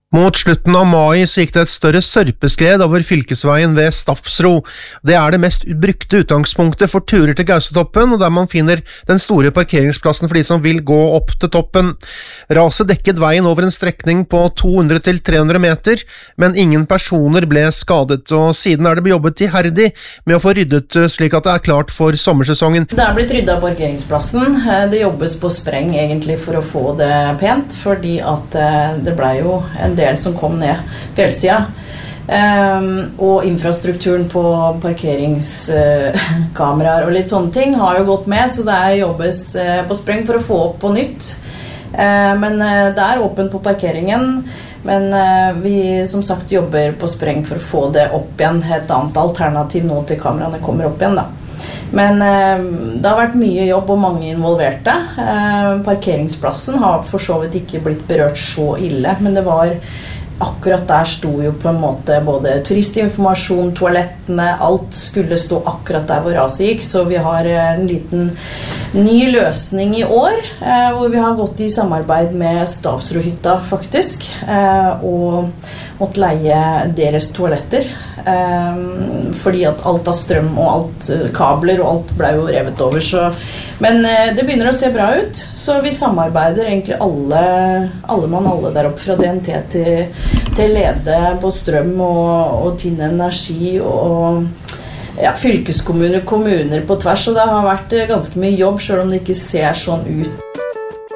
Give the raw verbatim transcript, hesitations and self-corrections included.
Mot slutten av mai så gikk det et større sørpeskred over fylkesveien ved Stafsro. Det er det mest brukte utgangspunktet for turer til Gaustatoppen, og der man finner den store parkeringsplassen for de som vil gå opp til toppen. Raset dekket veien over en strekning på to hundre til tre hundre meter, men ingen personer ble skadet, og siden er det jobbet iherdig med å få ryddet slik at det er klart for sommersesongen. Det er blitt ryddet av parkeringsplassen. Det jobbes på spreng egentlig for å få det pent, fordi at det ble jo en del som kom ned fjellsida. Um, og infrastrukturen på parkeringskameraer uh, og litt sånne ting har jo gått med, så det er jobbes uh, på spreng for å få opp på nytt. Uh, men uh, det er åpent på parkeringen, men uh, vi som sagt jobber på spreng for å få det opp igjen. Et annet alternativ nå til kameraene kommer opp igjen da. Men eh, det har vært mye jobb og mange involverte. Eh, parkeringsplassen har for så vidt ikke blitt berørt så ille, men det var akkurat der sto jo på en måte både turistinformasjon, toalettene, alt skulle stå akkurat der hvor raset gikk, så vi har en liten ny løsning i år, eh, hvor vi har gått i samarbeid med Stafsrohytta faktisk, eh, og måtte leie deres toaletter, eh, fordi at alt av strøm og alt kabler og alt ble jo revet over, så, men eh, det begynner å se bra ut, så vi samarbeider egentlig alle, alle mann alle der oppe fra D N T til, til Lede på strøm og, og Tinn Energi og ja, fylkeskommuner, kommuner på tvers, og det har vært ganske mye jobb selv om det ikke ser sånn ut.